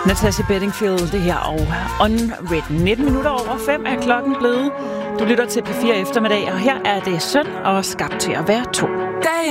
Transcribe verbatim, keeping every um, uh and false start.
Natasha Bedingfield, det her og Unwritten. nitten minutter over fem er klokken blevet. Du lytter til P fire eftermiddag, og her er det søn og skabt til at være to.